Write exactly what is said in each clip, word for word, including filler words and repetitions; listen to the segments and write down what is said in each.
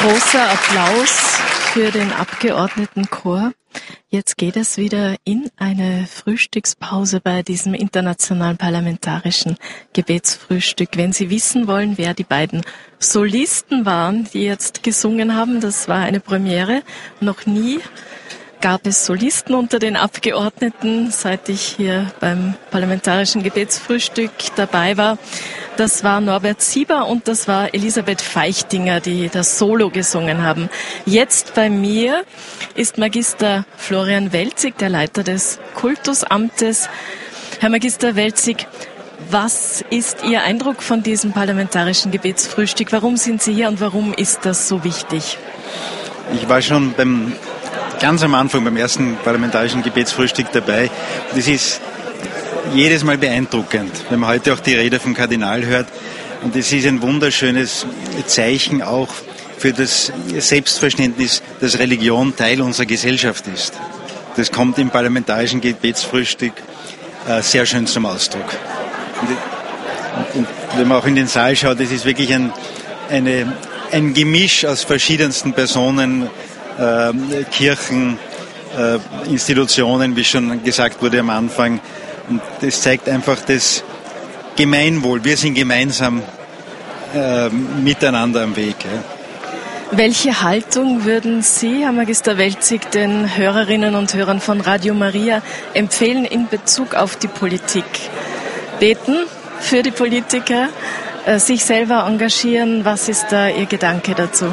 Großer Applaus für den Abgeordnetenchor. Jetzt geht es wieder in eine Frühstückspause bei diesem internationalen parlamentarischen Gebetsfrühstück. Wenn Sie wissen wollen, wer die beiden Solisten waren, die jetzt gesungen haben, das war eine Premiere. Noch nie gab es Solisten unter den Abgeordneten, seit ich hier beim parlamentarischen Gebetsfrühstück dabei war. Das war Norbert Sieber und das war Elisabeth Feichtinger, die das Solo gesungen haben. Jetzt bei mir ist Magister Florian Welzig, der Leiter des Kultusamtes. Herr Magister Welzig, was ist Ihr Eindruck von diesem parlamentarischen Gebetsfrühstück? Warum sind Sie hier und warum ist das so wichtig? Ich war schon beim ganz am Anfang beim ersten parlamentarischen Gebetsfrühstück dabei. Das ist jedes Mal beeindruckend, wenn man heute auch die Rede vom Kardinal hört. Und es ist ein wunderschönes Zeichen auch für das Selbstverständnis, dass Religion Teil unserer Gesellschaft ist. Das kommt im parlamentarischen Gebetsfrühstück äh, sehr schön zum Ausdruck. Und, und wenn man auch in den Saal schaut, es ist wirklich ein, eine, ein Gemisch aus verschiedensten Personen, äh, Kirchen, äh, Institutionen, wie schon gesagt wurde am Anfang. Und das zeigt einfach das Gemeinwohl. Wir sind gemeinsam äh, miteinander am Weg. Ja. Welche Haltung würden Sie, Herr Magister Welzig, den Hörerinnen und Hörern von Radio Maria empfehlen in Bezug auf die Politik? Beten für die Politiker, äh, sich selber engagieren, was ist da Ihr Gedanke dazu?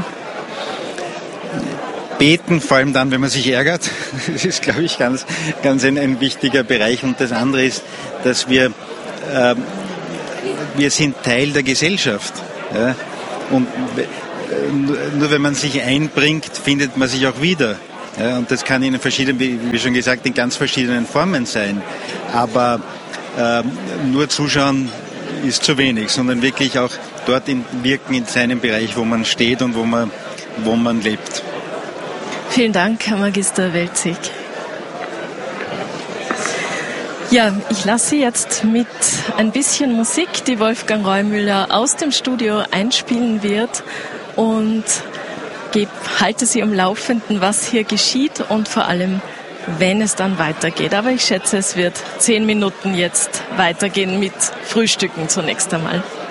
Beten, vor allem dann, wenn man sich ärgert. Das ist, glaube ich, ganz, ganz ein, ein wichtiger Bereich. Und das andere ist, dass wir, äh, wir sind Teil der Gesellschaft. Ja? Und nur wenn man sich einbringt, findet man sich auch wieder. Ja? Und das kann in verschiedenen, wie schon gesagt, in ganz verschiedenen Formen sein. Aber äh, nur zuschauen ist zu wenig, sondern wirklich auch dort in, wirken in seinem Bereich, wo man steht und wo man, wo man lebt. Vielen Dank, Herr Magister Welzig. Ja, ich lasse Sie jetzt mit ein bisschen Musik, die Wolfgang Reumüller aus dem Studio einspielen wird, und gebe, halte Sie am Laufenden, was hier geschieht und vor allem, wenn es dann weitergeht. Aber ich schätze, es wird zehn Minuten jetzt weitergehen mit Frühstücken zunächst einmal.